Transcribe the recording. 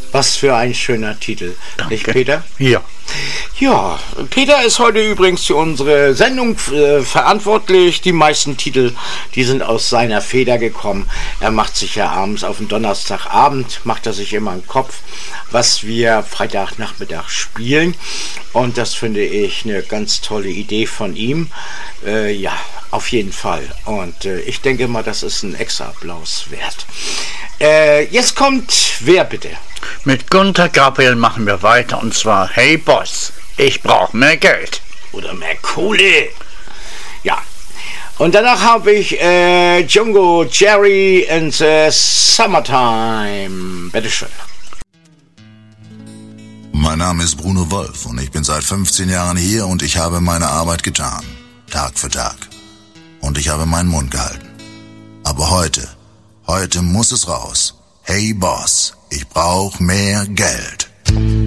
Was für ein schöner Titel. Danke. Nicht, Peter? Ja. Ja, Peter ist heute übrigens für unsere Sendung verantwortlich. Die meisten Titel, die sind aus seiner Feder gekommen. Er macht sich ja abends auf den Donnerstagabend, macht er sich immer im Kopf, was wir Freitagnachmittag spielen. Und das finde ich eine ganz tolle Idee von ihm. Ja, auf jeden Fall. Und ich denke mal, das ist ein extra Applaus wert. Jetzt kommt wer bitte? Mit Gunter Gabriel machen wir weiter und zwar Hey Boss, ich brauche mehr Geld. Oder mehr Kohle. Ja. Und danach habe ich Django Jerry and the Summertime. Bitteschön. Mein Name ist Bruno Wolf und ich bin seit 15 Jahren hier und ich habe meine Arbeit getan. Tag für Tag. Und ich habe meinen Mund gehalten. Aber heute muss es raus. Hey Boss, ich brauche mehr Geld.